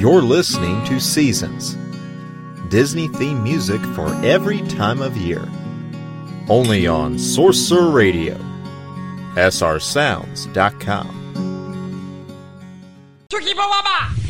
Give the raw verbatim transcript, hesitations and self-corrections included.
You're listening to Seasons, Disney theme music for every time of year. Only on Sorcerer Radio, S R sounds dot com. Turkey Bawaba!